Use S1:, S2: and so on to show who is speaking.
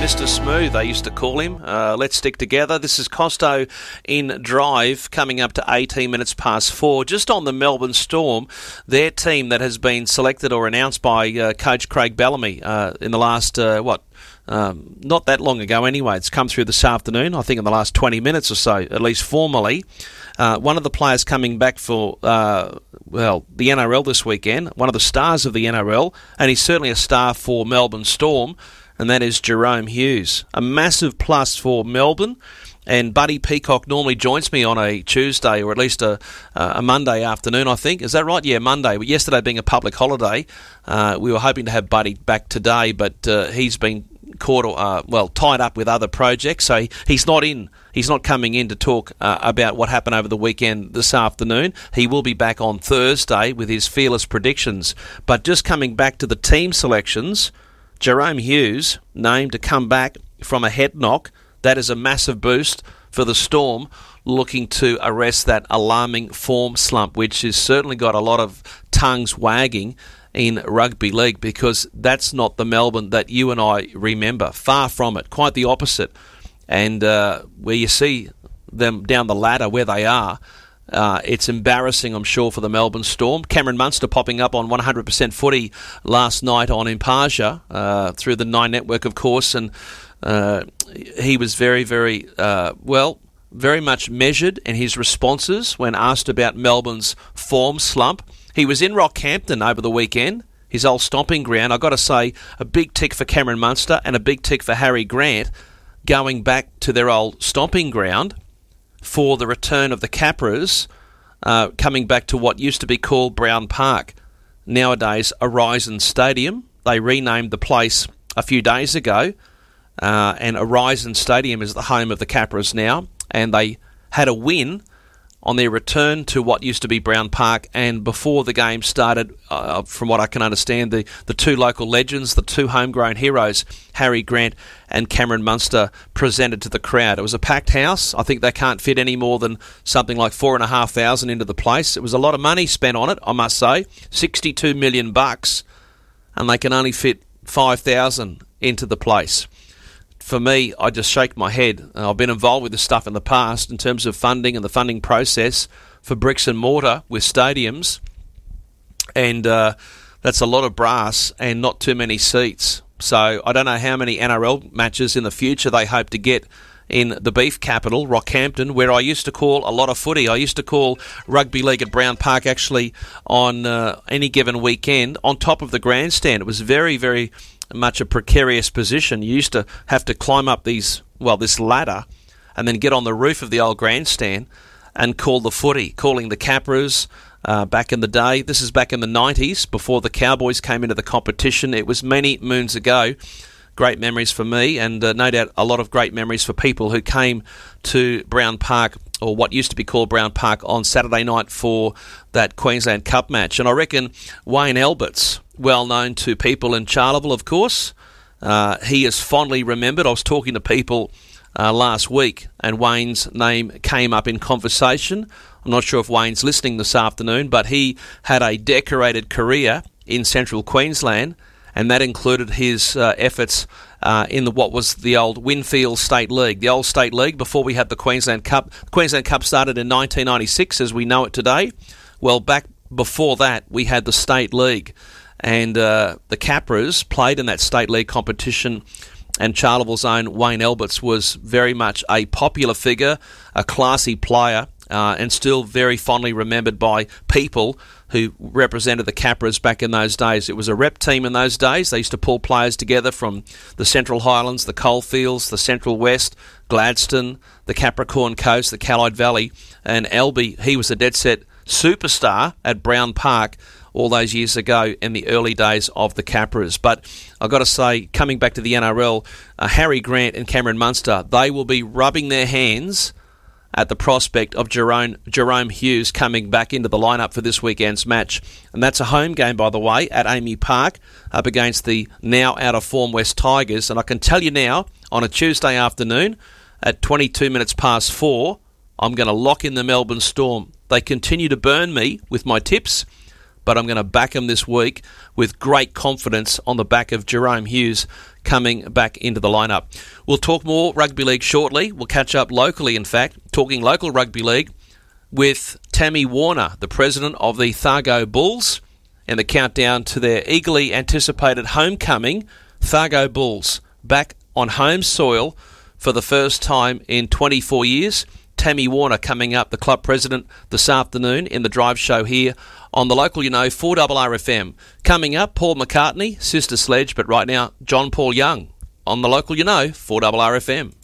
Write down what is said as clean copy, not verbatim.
S1: Mr. Smooth, they used to call him. Let's stick together. This is Costo in Drive, coming up to 18 minutes past 4. Just on the Melbourne Storm, their team that has been selected or announced by Coach Craig Bellamy in the last, not that long ago anyway. It's come through this afternoon, I think in the last 20 minutes or so, at least formally. One of the players coming back for, the NRL this weekend, one of the stars of the NRL, and he's certainly a star for Melbourne Storm, and that is Jahrome Hughes. A massive plus for Melbourne, and Buddy Peacock normally joins me on a Tuesday or at least a Monday afternoon, I think. Is that right? Yeah, Monday. But yesterday being a public holiday, we were hoping to have Buddy back today, but he's been tied up with other projects, so he's not in. He's not coming in to talk about what happened over the weekend this afternoon. He will be back on Thursday with his fearless predictions. But just coming back to the team selections, Jahrome Hughes named to come back from a head knock. That is a massive boost for the Storm, looking to arrest that alarming form slump, which has certainly got a lot of tongues wagging in rugby league, because that's not the Melbourne that you and I remember. Far from it. Quite the opposite. And where you see them down the ladder where they are, it's embarrassing, I'm sure, for the Melbourne Storm. Cameron Munster popping up on 100% footy last night on Impaja through the Nine Network, of course, and he was very, very, very much measured in his responses when asked about Melbourne's form slump. He was in Rockhampton over the weekend, his old stomping ground. I've got to say, a big tick for Cameron Munster and a big tick for Harry Grant, going back to their old stomping ground for the return of the Capras, coming back to what used to be called Brown Park, nowadays Horizon Stadium. They renamed the place a few days ago, and Horizon Stadium is the home of the Capras now, and they had a win on their return to what used to be Brown Park. And before the game started, from what I can understand, the two local legends, the two homegrown heroes, Harry Grant and Cameron Munster, presented to the crowd. It was a packed house. I think they can't fit any more than something like 4,500 into the place. It was a lot of money spent on it, I must say, $62 million, and they can only fit 5,000 into the place. For me, I just shake my head. I've been involved with this stuff in the past in terms of funding and the funding process for bricks and mortar with stadiums, and that's a lot of brass and not too many seats. So I don't know how many NRL matches in the future they hope to get in the beef capital, Rockhampton, where I used to call a lot of footy. I used to call rugby league at Brown Park actually on any given weekend on top of the grandstand. It was very, very much a precarious position. You used to have to climb up this ladder and then get on the roof of the old grandstand and call the footy, calling the Capras back in the day. This is back in the 90s, before the Cowboys came into the competition. It was many moons ago. Great memories for me, and no doubt a lot of great memories for people who came to Brown Park, or what used to be called Brown Park, on Saturday night for that Queensland Cup match. And I reckon Wayne Alberts, well known to people in Charleville, of course, he is fondly remembered. I was talking to people last week, and Wayne's name came up in conversation. I'm not sure if Wayne's listening this afternoon, but he had a decorated career in central Queensland, and that included his efforts in what was the old Winfield State League. The old State League, before we had the Queensland Cup. The Queensland Cup started in 1996 as we know it today. Well, back before that, we had the State League. And the Capras played in that State League competition, and Charleville's own Wayne Alberts was very much a popular figure, a classy player, and still very fondly remembered by people who represented the Capras back in those days. It was a rep team in those days. They used to pull players together from the Central Highlands, the Coalfields, the Central West, Gladstone, the Capricorn Coast, the Callide Valley, and Albie, he was a dead set superstar at Brown Park all those years ago in the early days of the Capras. But I've got to say, coming back to the NRL, Harry Grant and Cameron Munster, they will be rubbing their hands at the prospect of Jahrome Hughes coming back into the lineup for this weekend's match. And that's a home game, by the way, at Amy Park, up against the now out-of-form West Tigers. And I can tell you now, on a Tuesday afternoon, at 22 minutes past 4, I'm going to lock in the Melbourne Storm. They continue to burn me with my tips, but I'm going to back them this week with great confidence on the back of Jerome Hughes coming back into the lineup. We'll talk more rugby league shortly. We'll catch up locally, in fact, talking local rugby league with Tammy Warner, the president of the Thargo Bulls, and the countdown to their eagerly anticipated homecoming. Thargo Bulls back on home soil for the first time in 24 years. Tammy Warner coming up, the club president, this afternoon in the drive show here on the local, 4RRFM. Coming up, Paul McCartney, Sister Sledge, but right now, John Paul Young on the local, 4RRFM.